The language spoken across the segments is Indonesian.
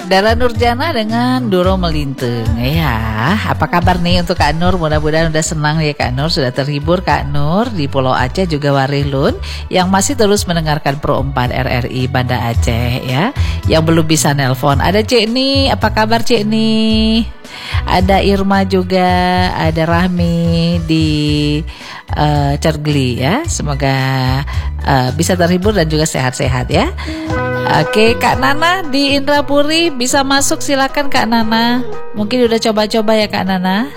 Dara Nurjana dengan Doro Melinteng. Ya, apa kabar nih untuk Kak Nur? Mudah-mudahan udah senang ya Kak Nur, sudah terhibur Kak Nur di Pulau Aceh juga Warilun yang masih terus mendengarkan Pro 4 RRI Banda Aceh ya. Yang belum bisa nelpon. Ada Cik Ni, apa kabar Cik Ni? Ada Irma juga, ada Rahmi di Cergli ya. Semoga bisa terhibur dan juga sehat-sehat ya. Oke, Kak Nana di Indrapuri bisa masuk, silakan Kak Nana. Mungkin udah coba-coba ya Kak Nana.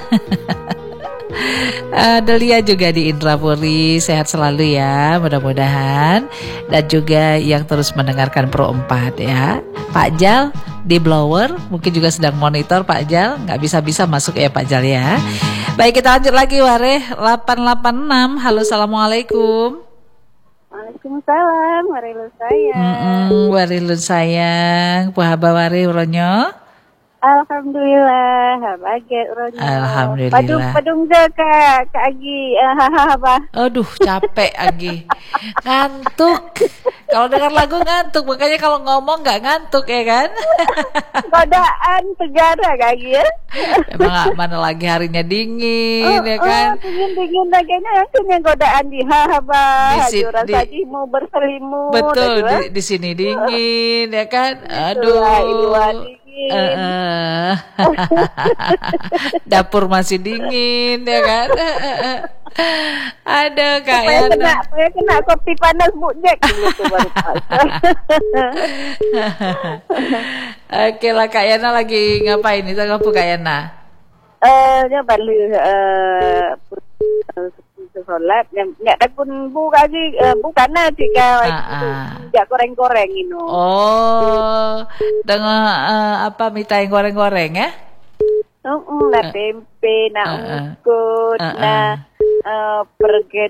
Delia juga di Indrapuri, sehat selalu ya mudah-mudahan. Dan juga yang terus mendengarkan Pro 4 ya. Pak Jal di Blower mungkin juga sedang monitor Pak Jal, nggak bisa masuk ya Pak Jal ya. Baik, kita lanjut lagi Wareh 886. Halo, assalamualaikum. Waalaikumsalam, Warilun sayang. Warilun sayang, puhaba warih uronyo. Alhamdulillah, bahagia uronyo. Alhamdulillah. Padung je Kak Agi, apa? Aduh, capek Agi, ngantuk. Kalau dengar lagu ngantuk, makanya kalau ngomong nggak ngantuk ya kan? Godaan segara Kak Agi ya. Emang mana lagi harinya dingin ya kan? Dingin kayaknya yang punya godaan di saji mau berselimut. Betul, di sini dingin ya kan? Aduh. Dapur masih dingin ya kan? Ada kayak kena kopi panas Bu Jack gitu baru. Oke lah, Kak Yana lagi ngapain? Itu ngapa Kak Yana? Dia baru solat nggak ada pun bukan jika tidak goreng-goreng ini. Oh, dengan apa minta yang goreng-goreng ya? Tempe, ungkut, pergi